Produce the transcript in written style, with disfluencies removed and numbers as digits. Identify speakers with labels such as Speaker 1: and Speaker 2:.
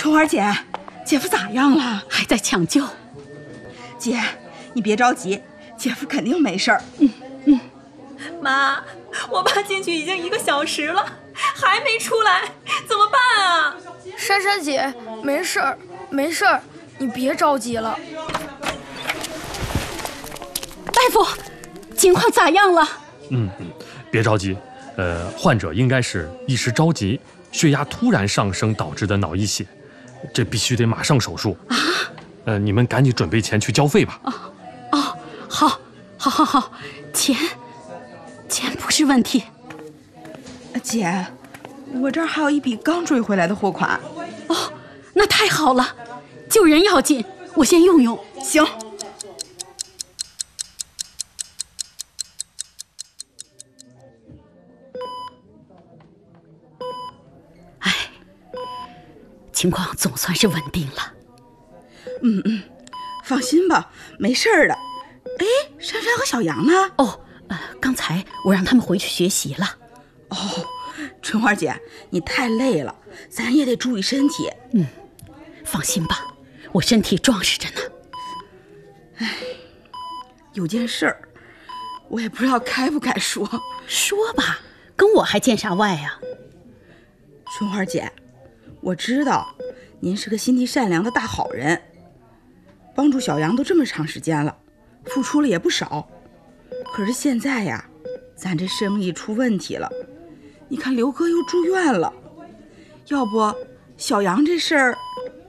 Speaker 1: 春花姐，姐夫咋样了？
Speaker 2: 还在抢救。
Speaker 1: 姐，你别着急，姐夫肯定没事儿。
Speaker 3: 妈，我爸进去已经1个小时了，还没出来，怎么办啊？
Speaker 4: 珊珊姐，没事儿，没事儿，你别着急了。
Speaker 2: 大夫，情况咋样了？
Speaker 5: 别着急，患者应该是一时着急，血压突然上升导致的脑溢血，这必须得马上手术啊！你们赶紧准备钱去交费吧。
Speaker 2: 好，钱不是问题。
Speaker 1: 姐，我这儿还有一笔刚追回来的货款。
Speaker 2: 哦，那太好了，救人要紧，我先用用。
Speaker 1: 行。
Speaker 2: 情况总算是稳定了。
Speaker 1: 放心吧，没事儿的。哎，珊珊和小杨呢？
Speaker 2: 刚才我让他们回去学习了。
Speaker 1: 春花姐，你太累了，咱也得注意身体。
Speaker 2: 放心吧，我身体壮实着呢。
Speaker 1: 有件事儿，我也不知道该不该说。
Speaker 2: 说吧，跟我还见啥外啊？
Speaker 1: 春花姐，我知道您是个心地善良的大好人，帮助小杨都这么长时间了，付出了也不少。可是现在呀，咱这生意出问题了，你看刘哥又住院了，要不小杨这事儿